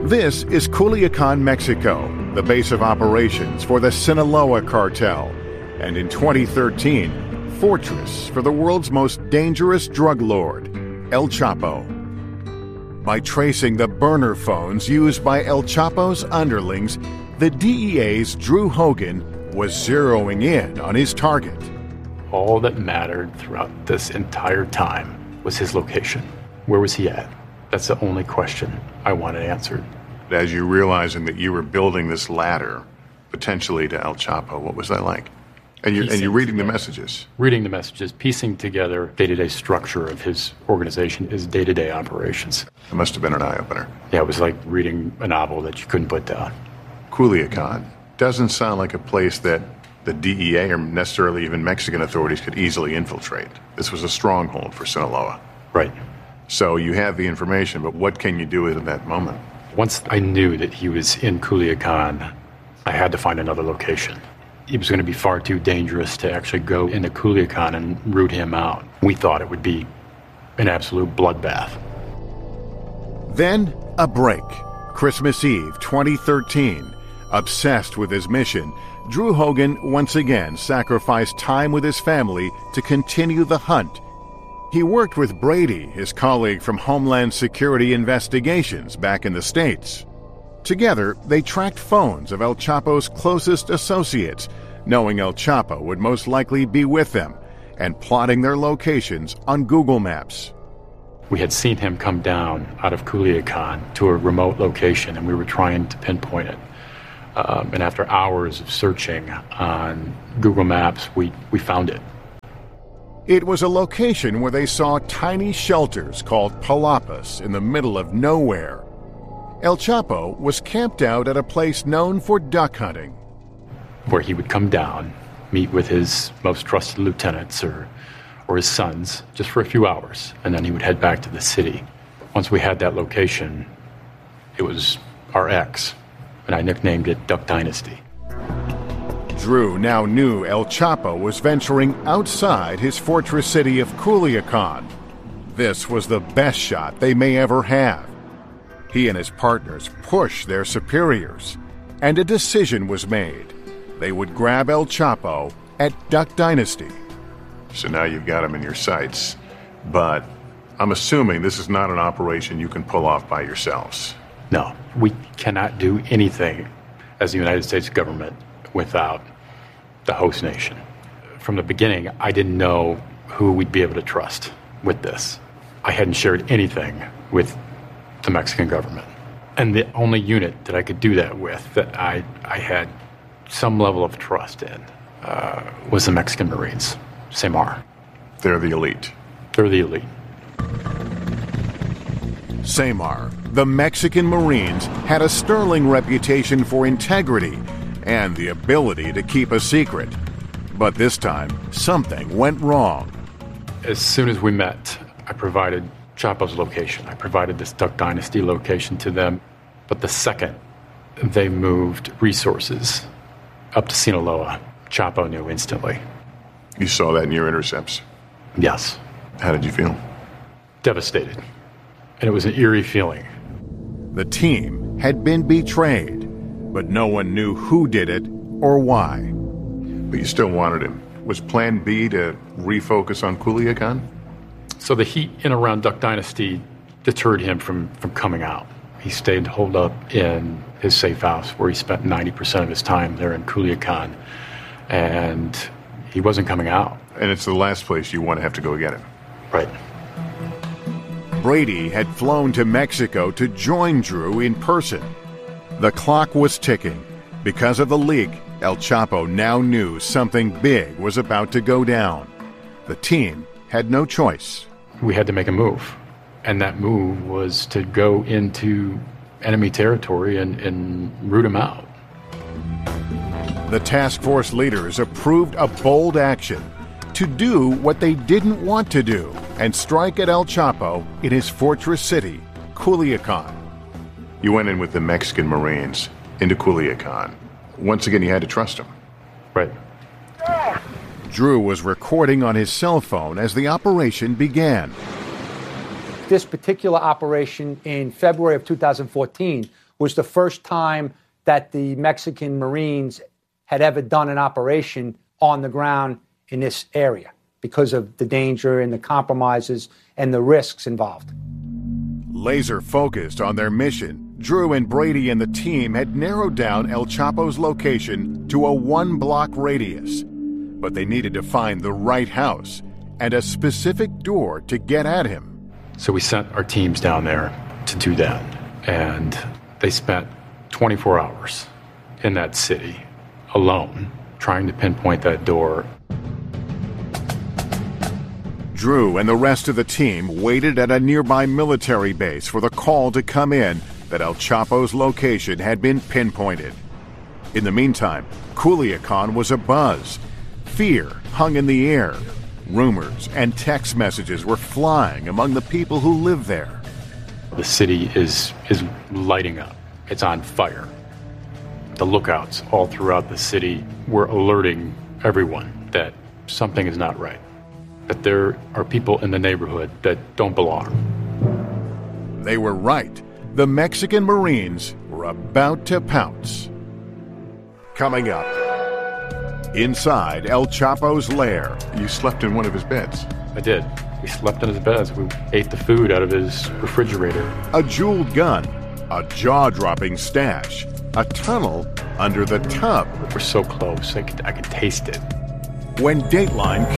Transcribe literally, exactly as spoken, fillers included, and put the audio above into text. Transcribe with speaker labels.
Speaker 1: This is Culiacan, Mexico, the base of operations for the Sinaloa cartel, and in twenty thirteen, fortress for the world's most dangerous drug lord, El Chapo. By tracing the burner phones used by El Chapo's underlings, the D E A's Drew Hogan was zeroing in on his target.
Speaker 2: All that mattered throughout this entire time was his location. Where was he at? That's the only question I wanted answered.
Speaker 1: As you realizing that you were building this ladder, potentially to El Chapo, what was that like? And you're, and you're reading
Speaker 2: together.
Speaker 1: the messages.
Speaker 2: Reading the messages, piecing together day-to-day structure of his organization, his day-to-day operations.
Speaker 1: It must have been an eye-opener.
Speaker 2: Yeah, it was like reading a novel that you couldn't put down.
Speaker 1: Culiacan doesn't sound like a place that the D E A or necessarily even Mexican authorities could easily infiltrate. This was a stronghold for Sinaloa.
Speaker 2: Right.
Speaker 1: So you have the information, but what can you do with it at that moment?
Speaker 2: Once I knew that he was in Culiacan, I had to find another location. It was going to be far too dangerous to actually go into Culiacan and root him out. We thought it would be an absolute bloodbath.
Speaker 1: Then, a break. Christmas Eve, twenty thirteen. Obsessed with his mission, Drew Hogan once again sacrificed time with his family to continue the hunt. He worked with Brady, his colleague from Homeland Security Investigations back in the States. Together, they tracked phones of El Chapo's closest associates, knowing El Chapo would most likely be with them, and plotting their locations on Google Maps.
Speaker 2: We had seen him come down out of Culiacan to a remote location, and we were trying to pinpoint it. Um, and after hours of searching on Google Maps, we, we found it.
Speaker 1: It was a location where they saw tiny shelters called palapas in the middle of nowhere. El Chapo was camped out at a place known for duck hunting,
Speaker 2: where he would come down, meet with his most trusted lieutenants or, or his sons just for a few hours, and then he would head back to the city. Once we had that location, it was our X, and I nicknamed it Duck Dynasty.
Speaker 1: Drew now knew El Chapo was venturing outside his fortress city of Culiacan. This was the best shot they may ever have. He and his partners pushed their superiors, and a decision was made. They would grab El Chapo at Duck Dynasty. So now you've got him in your sights, but I'm assuming this is not an operation you can pull off by yourselves.
Speaker 2: No, we cannot do anything as the United States government without the host nation. From the beginning, I didn't know who we'd be able to trust with this. I hadn't shared anything with the Mexican government. And the only unit that I could do that with, that I, I had some level of trust in, uh, was the Mexican Marines, SEMAR.
Speaker 1: They're the elite.
Speaker 2: They're the elite.
Speaker 1: SEMAR, the Mexican Marines, had a sterling reputation for integrity and the ability to keep a secret. But this time, something went wrong.
Speaker 2: As soon as we met, I provided Chapo's location. I provided this Duck Dynasty location to them. But the second they moved resources up to Sinaloa, Chapo knew instantly.
Speaker 1: You saw that in your intercepts?
Speaker 2: Yes.
Speaker 1: How did you feel?
Speaker 2: Devastated. And it was an eerie feeling.
Speaker 1: The team had been betrayed, but no one knew who did it or why. But you still wanted him. Was plan B to refocus on Culiacan?
Speaker 2: So the heat in around Duck Dynasty deterred him from, from coming out. He stayed holed up in his safe house where he spent ninety percent of his time there in Culiacan. And he wasn't coming out.
Speaker 1: And it's the last place you want to have to go get him.
Speaker 2: Right.
Speaker 1: Brady had flown to Mexico to join Drew in person. The clock was ticking. Because of the leak, El Chapo now knew something big was about to go down. The team had no choice.
Speaker 2: We had to make a move. And that move was to go into enemy territory and, and root him out.
Speaker 1: The task force leaders approved a bold action to do what they didn't want to do and strike at El Chapo in his fortress city, Culiacan. You went in with the Mexican Marines into Culiacan. Once again, you had to trust them.
Speaker 2: Right.
Speaker 1: Drew was recording on his cell phone as the operation began.
Speaker 3: This particular operation in February of two thousand fourteen was the first time that the Mexican Marines had ever done an operation on the ground in this area because of the danger and the compromises and the risks involved.
Speaker 1: Laser focused on their mission, Drew and Brady and the team had narrowed down El Chapo's location to a one-block radius. But they needed to find the right house and a specific door to get at him.
Speaker 2: So we sent our teams down there to do that. And they spent twenty-four hours in that city alone trying to pinpoint that door.
Speaker 1: Drew and the rest of the team waited at a nearby military base for the call to come in that El Chapo's location had been pinpointed. In the meantime, Culiacan was abuzz. Fear hung in the air. Rumors and text messages were flying among the people who live there.
Speaker 2: The city is is lighting up. It's on fire. The lookouts all throughout the city were alerting everyone that something is not right, that there are people in the neighborhood that don't belong.
Speaker 1: They were right. The Mexican Marines were about to pounce. Coming up, inside El Chapo's lair.
Speaker 4: You slept in one of his beds.
Speaker 2: I did. We slept in his beds. We ate the food out of his refrigerator.
Speaker 1: A jeweled gun, a jaw-dropping stash, a tunnel under the tub.
Speaker 2: We're so close. I could, I could taste it.
Speaker 1: When Dateline